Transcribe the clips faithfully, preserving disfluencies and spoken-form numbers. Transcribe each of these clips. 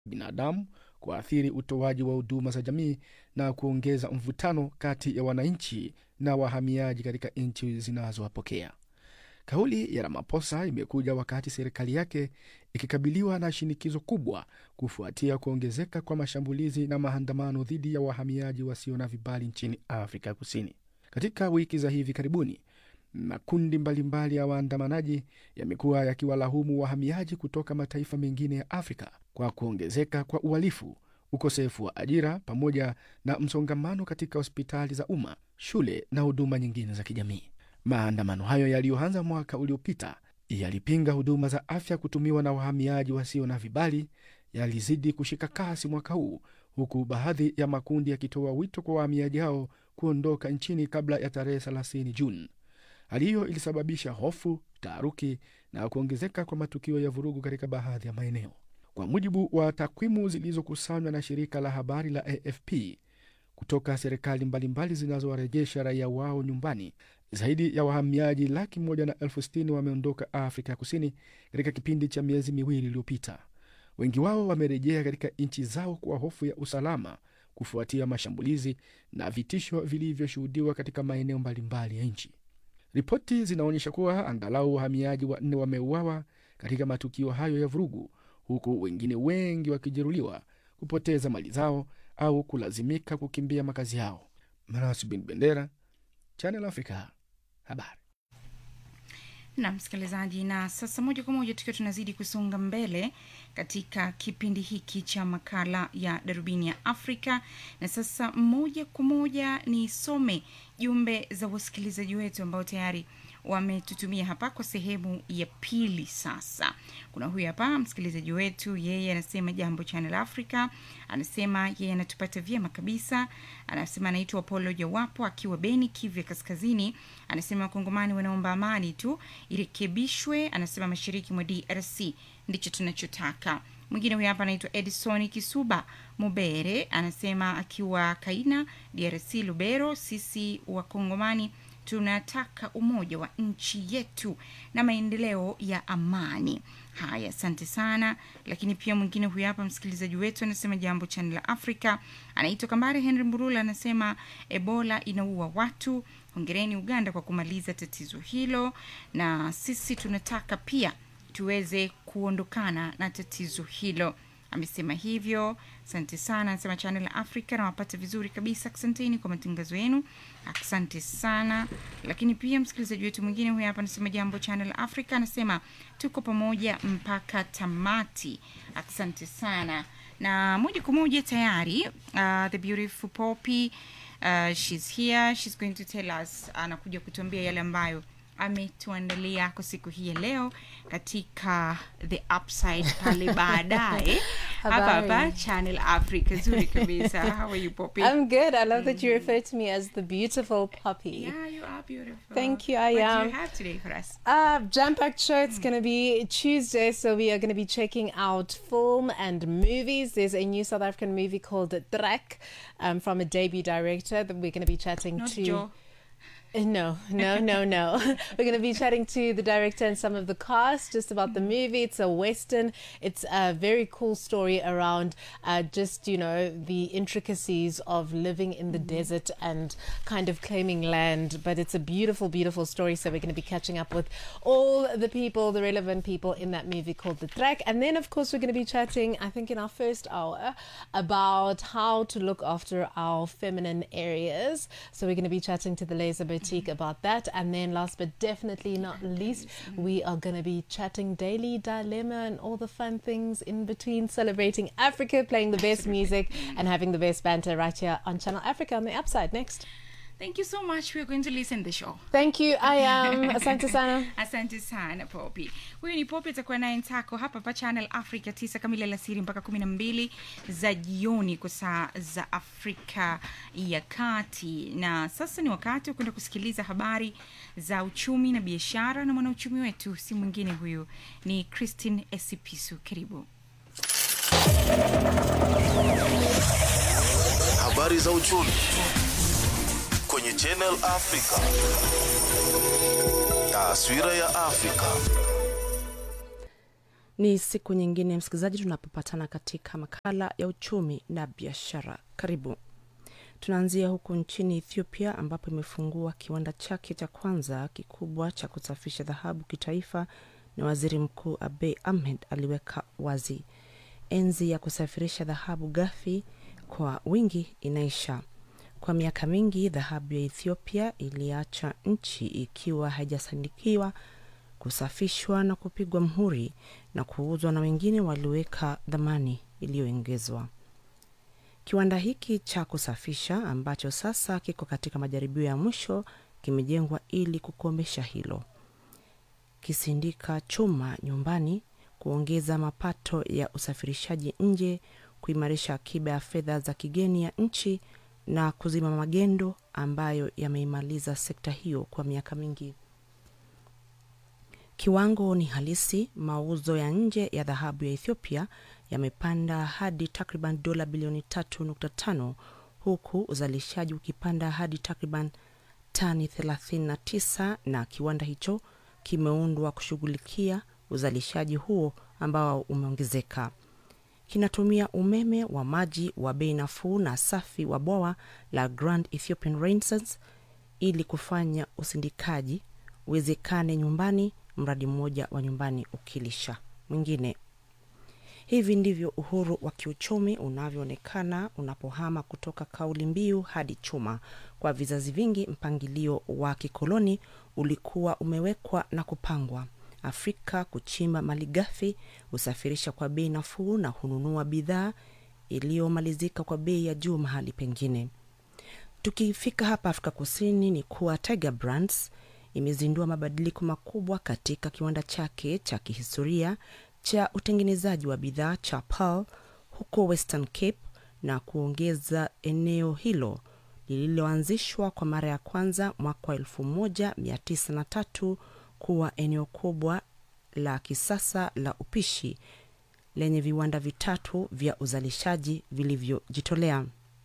binadamu, kuathiri utoaji wa huduma za jamii na kuongeza mvutano kati ya wananchi na wahamiaji katika nchi zinazowapokea. Kauli ya Ramaphosa imekuja wakati serikali yake ikikabiliwa na shinikizo kubwa kufuatia kuongezeka kwa mashambulizi na maandamano dhidi ya wahamiaji wasio na vibali nchini Afrika Kusini. Katika wiki za hivi karibuni, makundi mbalimbali ya waandamanaji yamekuwa yakiwalaumu wahamiaji kutoka mataifa mengine ya Afrika kwa kuongezeka kwa uhalifu, ukosefu wa ajira pamoja na msongamano katika hospitali za umma, shule na huduma nyingine za kijamii. Maandamano hayo yaliyoanza mwaka uliopita yalipinga huduma za afya kutumiwa na wahamiaji wasio na vibali yalizidi kushika kasi mwaka huu, huku baadhi ya makundi yakitoa wito kwa wahamiaji hao kuondoka nchini kabla ya tarehe thelathini Juni. Hali hiyo ilisababisha hofu, taharuki na kuongezeka kwa matukio ya vurugu katika baadhi ya maeneo. Kwa mujibu wa takwimu zilizokusanywa na shirika la habari la A F P kutoka serikali mbalimbali zinazowarejesha raia wao nyumbani, zaidi ya wahamiaji laki moja na elfu sitini wameondoka Afrika Kusini katika kipindi cha miezi miwili iliyopita. Wengi wao wamerejea katika nchi zao kwa hofu ya usalama kufuatia mashambulizi na vitisho vilivyoshuhudiwa katika maeneo mbalimbali ya nchi. Ripoti zinaonyesha kuwa angalau wahamiaji wanne wameuawa katika matukio hayo ya vurugu, huku wengine wengi wakijeruhiwa, kupoteza mali zao au kulazimika kukimbia makazi yao. Marasu bin Bendera, Channel Africa, habari. Na msikilizaji, na sasa moja kwa moja tukiwa tunazidi kusonga mbele katika kipindi hiki cha makala ya Darubini ya Afrika, na sasa moja kwa moja ni some jumbe za wasikilizaji wetu ambao tayari wametutumia hapa kwa sehemu ya pili. Sasa kuna huyu hapa msikilizaji wetu, yeye anasema jambo Channel Africa, anasema yeye anatupata vyema kabisa, anasema anaitwa Apollo Jawapo akiwa Beni, Kivu Kaskazini, anasema Kongomani wanaomba amani tu irekebishwe, anasema mashariki mwa D R C ndicho tunachotaka. Mwingine huyu hapa anaitwa Edison Kisuba Mubere, anasema akiwa Kaina D R C Lubero, sisi wa Kongomani tunataka umoja wa nchi yetu na maendeleo ya amani. Haya, asante sana. Lakini pia mwingine huyu hapa msikilizaji wetu anasema jambo Channel Africa, anaitwa Kambare Henry Mburula, anasema Ebola inaua watu, hongereni Uganda kwa kumaliza tatizo hilo, na sisi tunataka pia tuweze kuondokana na tatizo hilo. Amesema hivyo. Asante sana. Anasema Channel Africa na wapata vizuri kabisa. Asanteni kwa matangazo yenu. Asante sana. Lakini pia msikilizaji wetu mwingine huyu hapa anasema jambo Channel Africa, anasema tuko pamoja mpaka tamati. Asante sana. Na moja kwa moja tayari uh, the beautiful Poppy uh, she's here. She's going to tell us, anakuja uh, kutuambia yale ambayo ametuandalia kwa siku hii leo katika The Upside pale baadaye hapa hapa Channel Africa. Zuri kabisa. How are you, Poppy? I'm good. I love mm. that you refer to me as the beautiful Poppy. Yeah, you are beautiful. Thank you. I what am. What do you have today for us? Uh, jam-packed show. It's mm. going to be Tuesday, so we are going to be checking out film and movies. There's a new South African movie called Trek um, from a debut director that we're going to be chatting Not to. Joe. No, no, no, no. We're going to be chatting to the director and some of the cast just about the movie. It's a Western. It's a very cool story around uh, just, you know, the intricacies of living in the mm-hmm. desert and kind of claiming land. But it's a beautiful, beautiful story. So we're going to be catching up with all the people, the relevant people in that movie called The Trek. And then, of course, we're going to be chatting, I think in our first hour, about how to look after our feminine areas. So we're going to be chatting to the Laser about that. And then last but definitely not least, we are going to be chatting Daily Dilemma and all the fun things in between, celebrating Africa, playing the best music and having the best banter right here on Channel Africa on The Upside. Next. Thank you so much. We're going to listen to the show. Thank you. I am. Asante sana. Asante sana, Poppy. Huyu ni Poppy, atakuwa naye Ntako hapa pa Channel Africa tisa kamili alasiri mpaka kumi na mbili za jioni kwa saa za Afrika ya Kati. Na sasa ni wakati wa kwenda kusikiliza habari za uchumi na biashara, na mwanauchumi wetu si mwingine, huyu ni Christine Esipisu. Karibu. Habari za uchumi kwenye Channel Africa. Taswira ya Afrika. Ni siku nyingine msikilizaji tunapopatana katika makala ya uchumi na biashara. Karibu. Tunaanzia huko nchini Ethiopia ambapo imefungua kiwanda chake cha kwanza kikubwa cha kusafisha dhahabu kitaifa, na Waziri Mkuu Abiy Ahmed aliweka wazi. Enzi ya kusafirisha dhahabu ghafi kwa wingi inaisha. Kwa miaka mingi dhahabu ya Ethiopia iliacha nchi ikiwa haijasanikiwa kusafishwa na kupigwa mhuri na kuuzwa, na wengine waliweka dhamani iliyoongezwa. Kiwanda hiki cha kusafisha ambacho sasa kiko katika majaribio ya mwisho kimejengwa ili kukomesha hilo. Kisindika chuma nyumbani, kuongeza mapato ya usafirishaji nje, kuimarisha akiba ya fedha za kigeni ya nchi na kuzima magendo ambayo yameimaliza sekta hiyo kwa miaka mingi. Kiwango ni halisi. Mauzo ya nje ya dhahabu ya Ethiopia yamepanda hadi takriban dola bilioni tatu nukta tano, huku uzalishaji ukipanda hadi takriban tani thelathini na tisa, na kiwanda hicho kimeundwa kushughulikia uzalishaji huo ambao umeongezeka. Kinatumia umeme wa maji wa bei nafuu na safi wa bwawa la Grand Ethiopian Renaissance ili kufanya usindikaji uwezekane nyumbani, mradi mmoja wa nyumbani ukilisha mwingine. Hivi ndivyo uhuru wa kiuchumi unavyoonekana unapohama kutoka kauli mbiu hadi chuma. Kwa vizazi vingi mpangilio wa kikoloni ulikuwa umewekwa na kupangwa. Afrika kuchimba malighafi, usafirisha kwa bei nafuu na hununua bidhaa iliyomalizika kwa bei ya juu mahali pengine. Tukifika hapa Afrika Kusini ni kuwa Tiger Brands imezindua mabadiliko makubwa katika kiwanda chake cha kihistoria cha utengenezaji wa bidhaa cha Pearl huko Western Cape, na kuongeza eneo hilo lililoanzishwa kwa mara ya kwanza mwaka elfu moja mia tisa na tatu kuwa eneo kubwa la kisasa la upishi lenye viwanda vitatu vya uzalishaji vilivyojitolea.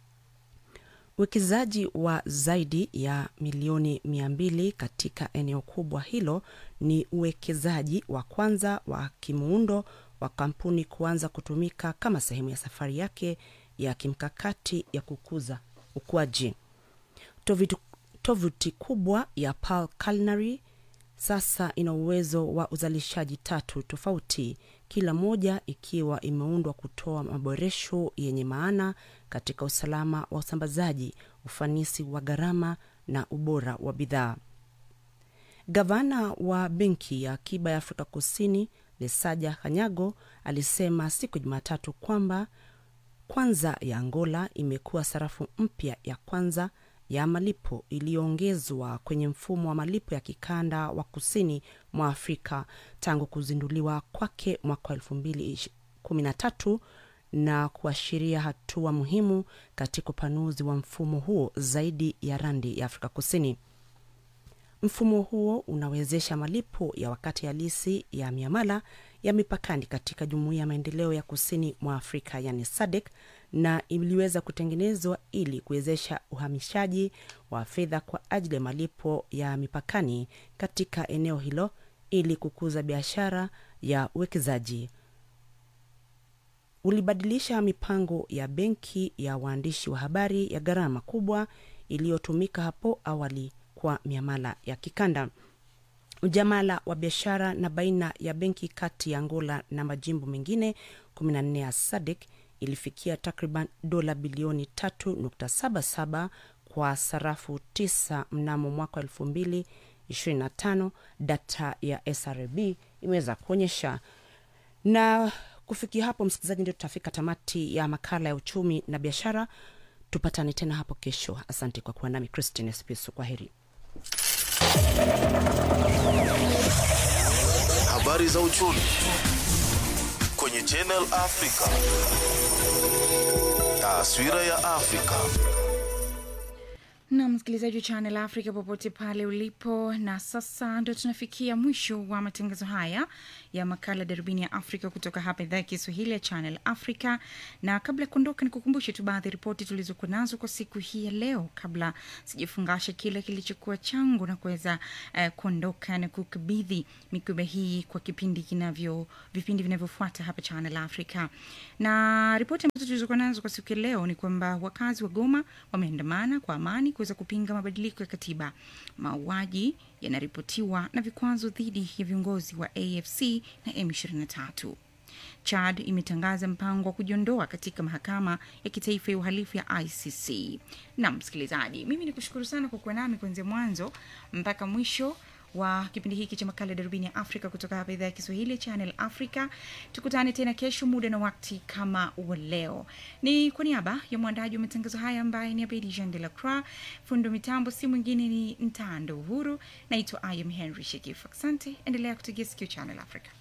Uwekezaji wa zaidi ya milioni mia mbili katika eneo kubwa hilo ni uwekezaji wa kwanza wa kimuundo wa kampuni kuanza kutumika kama sehemu ya safari yake ya kimkakati ya kukuza ukuaji. Tovuti, tovuti kubwa ya Pearl Culinary sasa ina uwezo wa uzalishaji tatu tofauti, kila moja ikiwa imeundwa kutoa maboresho yenye maana katika usalama wa usambazaji, ufanisi wa gharama na ubora wa bidhaa. Gavana wa Benki ya Akiba ya Afrika Kusini, Lesaja Kanyago, alisema siku Jumatatu kwamba kwanza ya Angola imekuwa sarafu mpya ya kwanza ya malipo iliyoongezwa kwenye mfumo wa malipo ya kikanda wa kusini mwa Afrika tangu kuzinduliwa kwake mwaka elfu mbili kumi na tatu, na kuashiria hatua muhimu katika upanuzi wa mfumo huo zaidi ya randi ya Afrika Kusini. Mfumo huo unawezesha malipo ya wakati halisi ya miamala ya mipakani katika Jumuiya ya Maendeleo ya Kusini mwa Afrika yani S A D C, na iliweza kutengenezwa ili kuwezesha uhamishaji wa fedha kwa ajili ya malipo ya mipakani katika eneo hilo ili kukuza biashara ya uwekezaji. Ulibadilisha mipango ya benki ya waandishi wa habari ya gharama kubwa iliyotumika hapo awali kwa miamala ya kikanda. Ujamala wa biashara na baina ya benki kati ya Angola na majimbo mengine kumi na nne ya S A D C ilifikia takriban dola bilioni tatu nukta saba saba kwa sarafu tisa mnamo mwaka elfu mbili ishirini na tano, data ya S R B imeweza kuonyesha. Na kufikia hapo msikilizaji, ndio tutafika tamati ya makala ya uchumi na biashara. Tupatane tena hapo kesho. Asante kwa kuwa nami Christine Spisu. Kwaheri. Habari za uchumi kwenye Channel Africa. Taswira ya Afrika. na msikilizaji wa Channel Africa popote pale ulipo, na sasa ndio tunafikia mwisho wa matangazo haya ya makala Darubini ya Afrika kutoka hapa idhaa ya Kiswahili ya Channel Africa. Na kabla ya kuondoka, nikukumbushe tu baadhi ya ripoti tulizokuwa nazo kwa siku hii ya leo, kabla sijifungasha kile kilichokuwa changu na kuweza uh, kuondoka na kukabidhi mikoba hii kwa kipindi kinavyo vipindi vinavyofuata hapa Channel Africa. Na ripoti ambazo tulizokuwa nazo kwa siku ya leo ni kwamba wakazi wa Goma wameandamana kwa amani kuweza kupinga mabadiliko ya katiba. Mauaji yanaripotiwa na vikwazo dhidi ya viongozi wa A F C na M ishirini na tatu. Chad imetangaza mpango wa kujiondoa katika mahakama ya kitaifa ya uhalifu ya I C C. Na msikilizaji, mimi nikushukuru sana kwa kuwa nami kuanzia mwanzo mpaka mwisho wa kipindi hiki cha makala Darubini ya Afrika kutoka hapa idhaa ya Kiswahili Channel Africa. Tukutane tena kesho muda na wakati kama wa leo. Ni kwa niaba ya mwandaji wa matangazo haya ambaye ni Abedi Jean de la Croix, fundo mitambo si mwingine ni Ntando Uhuru, naitwa I am Henry Shekifu. Asante, endelea kutegea sikio Channel Africa.